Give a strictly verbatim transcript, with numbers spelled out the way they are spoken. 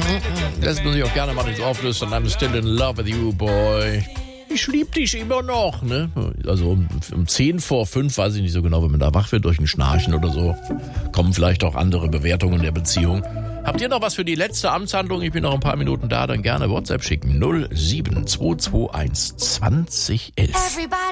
Lässt man sich auch gerne mal ins Ohr flüstern. I'm still in love with you, boy. Ich lieb dich immer noch, ne? Also um, um zehn vor fünf, weiß ich nicht so genau, wenn man da wach wird durch ein Schnarchen oder so, kommen vielleicht auch andere Bewertungen der Beziehung. Habt ihr noch was für die letzte Amtshandlung? Ich bin noch ein paar Minuten da, dann gerne WhatsApp schicken. null sieben zwei zwei eins zwanzig elf.